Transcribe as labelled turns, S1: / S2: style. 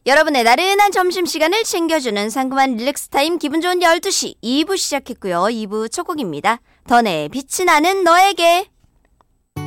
S1: 여러분의 나른한 점심시간을 챙겨주는 상큼한 릴렉스타임 기분 좋은 12시 2부 시작했고요. 2부 첫 곡입니다. 던의 빛이 나는 너에게.